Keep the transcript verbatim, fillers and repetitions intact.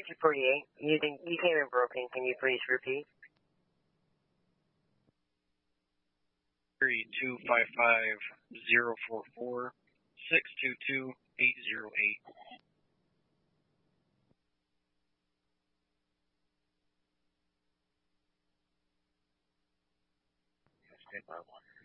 two forty-eight. You think you came in broken? Can you please repeat? Three two five five zero four four six two two eight zero eight. State by one.